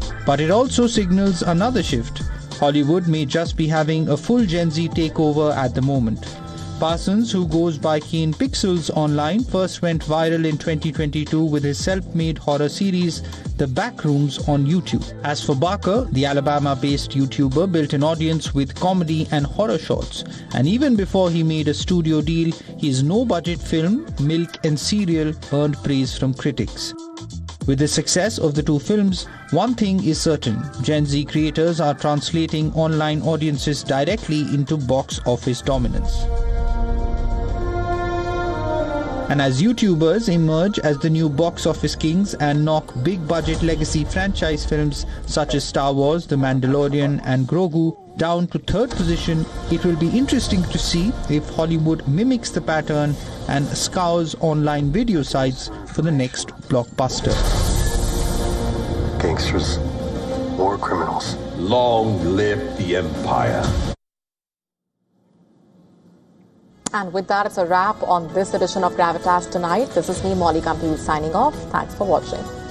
But it also signals another shift. Hollywood may just be having a full Gen Z takeover at the moment. Parsons, who goes by Keen Pixels online, first went viral in 2022 with his self-made horror series The Backrooms on YouTube. As for Barker, the Alabama-based YouTuber built an audience with comedy and horror shorts. And even before he made a studio deal, his no-budget film, Milk and Cereal, earned praise from critics. With the success of the two films, one thing is certain: Gen Z creators are translating online audiences directly into box office dominance. And as YouTubers emerge as the new box office kings and knock big-budget legacy franchise films such as Star Wars, The Mandalorian and Grogu down to third position, it will be interesting to see if Hollywood mimics the pattern and scours online video sites for the next blockbuster. Gangsters, war criminals. Long live the Empire. And with that, it's a wrap on this edition of Gravitas Tonight. This is me, Molly Gambhir, signing off. Thanks for watching.